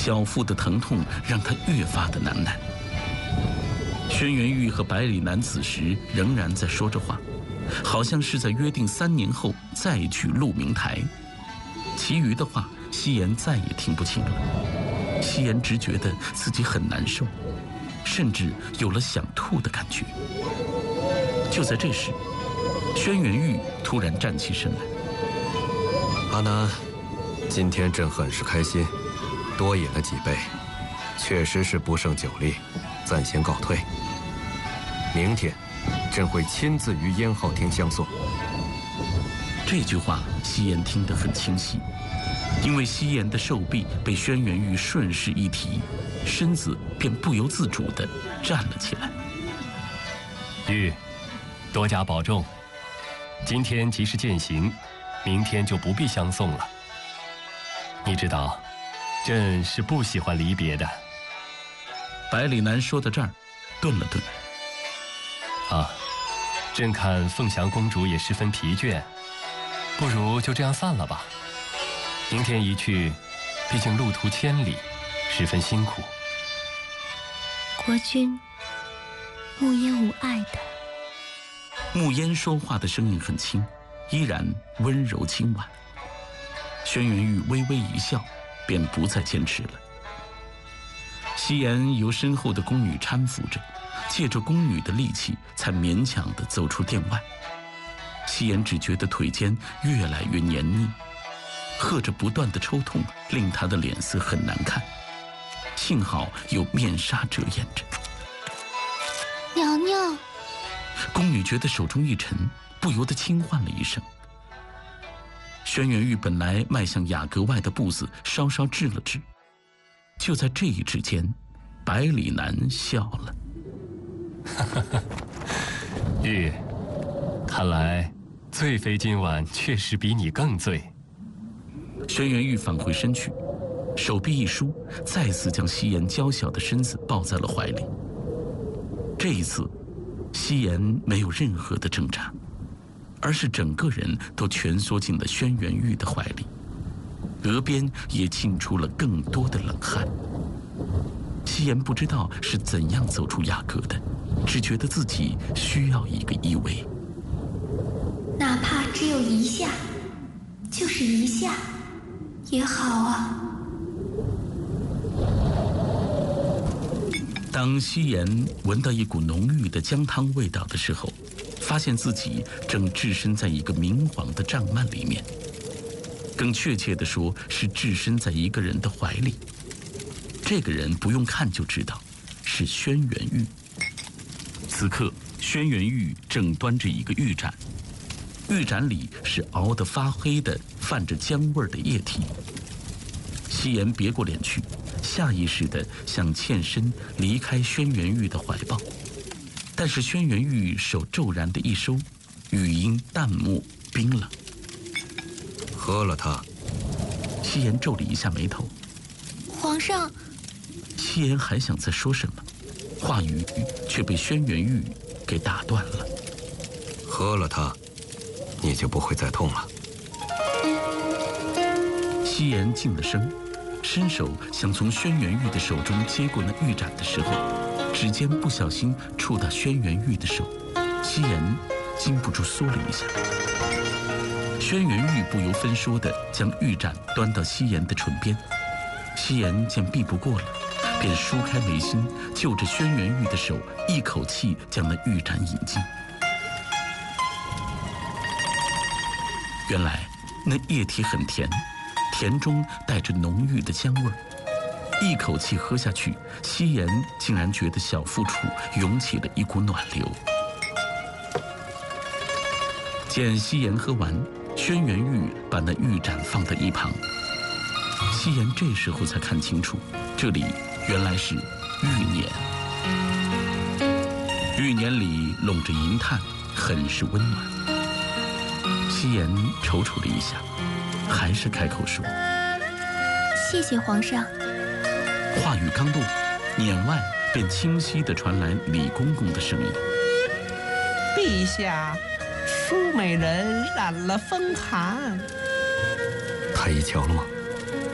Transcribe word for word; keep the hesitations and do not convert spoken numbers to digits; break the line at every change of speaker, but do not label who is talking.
小腹的疼痛让他越发的难耐。轩辕玉和百里南此时仍然在说着话，好像是在约定三年后再去鹿鸣台。其余的话，夕颜再也听不清了。夕颜只觉得自己很难受，甚至有了想吐的感觉。就在这时，轩辕玉突然站起身来：“
阿南，今天朕很是开心，多饮了几杯，确实是不胜酒力，暂先告退。明天，朕会亲自于燕浩亭相送。”
这句话夕颜听得很清晰，因为夕颜的手臂被轩辕玉顺势一提，身子便不由自主地站了起来。
玉，多加保重。今天即是饯行，明天就不必相送了。你知道，朕是不喜欢离别的。
百里南说到这儿，顿了顿。
啊，朕看凤翔公主也十分疲倦，不如就这样散了吧。明天一去，毕竟路途千里，十分辛苦。
国君，慕烟无碍的。
慕烟说话的声音很轻，依然温柔轻婉。轩辕玉微微一笑，便不再坚持了。夕颜由身后的宫女搀扶着，借着宫女的力气，才勉强地走出殿外。夕颜只觉得腿间越来越黏腻，喝着不断的抽痛，令她的脸色很难看。幸好有面纱遮掩着。
娘娘，
宫女觉得手中一沉，不由得轻唤了一声。轩辕玉本来迈向雅阁外的步子稍稍滞了滞，就在这一之间，百里南笑了。
玉，看来醉妃今晚确实比你更醉。
轩辕玉返回身去，手臂一舒，再次将夕颜娇小的身子抱在了怀里。这一次，夕颜没有任何的挣扎，而是整个人都蜷缩进了轩辕玉的怀里，额边也沁出了更多的冷汗。夕颜不知道是怎样走出雅阁的，只觉得自己需要一个依偎，
哪怕只有一下，就是一下也好啊。
当夕颜闻到一股浓郁的姜汤味道的时候，发现自己正置身在一个明黄的帐幔里面，更确切地说是置身在一个人的怀里。这个人不用看就知道，是轩辕玉。此刻，轩辕玉正端着一个玉盏，玉盏里是熬得发黑的、泛着姜味儿的液体。夕颜别过脸去，下意识地想欠身离开轩辕玉的怀抱，但是轩辕玉手骤然的一收，语音淡漠冰冷：“
喝了它。”
夕颜皱了一下眉头。
皇上。
夕颜还想再说什么，话语却被轩辕玉给打断了。
喝了它，你就不会再痛了。
夕颜静了声，伸手想从轩辕玉的手中接过那玉盏的时候，指尖不小心触到轩辕玉的手，夕颜禁不住缩了一下。轩辕玉不由分说地将玉盏端到夕颜的唇边，夕颜见避不过了，便舒开眉心，就着轩辕玉的手，一口气将那玉盏饮尽。原来那液体很甜，甜中带着浓郁的姜味儿。一口气喝下去，夕颜竟然觉得小腹处涌起了一股暖流。见夕颜喝完，轩辕玉把那玉盏放在一旁。夕颜这时候才看清楚，这里原来是玉辇。玉辇里笼着银炭，很是温暖。夕颜踌躇了一下，还是开口说：“
谢谢皇上。”
话语刚落，辇外便清晰地传来李公公的声音：“
陛下，淑美人染了风寒。”
太医瞧了吗？